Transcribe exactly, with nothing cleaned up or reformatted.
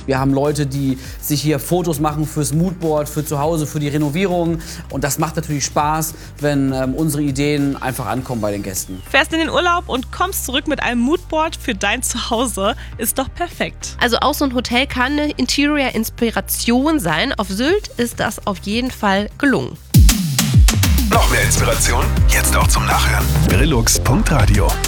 Wir haben Leute, die sich hier Fotos machen fürs Moodboard, für zu Hause, für die Renovierung. Und das macht natürlich Spaß, wenn ähm, unsere Ideen einfach ankommen bei den Gästen. Fährst in den Urlaub und kommst zurück mit einem Moodboard für dein Zuhause. Ist doch perfekt. Also auch so ein Hotel kann eine Interior-Inspiration sein. Auf Sylt ist das auf jeden Fall gelungen. Noch mehr Inspiration? Jetzt auch zum Nachhören. Brillux punkt radio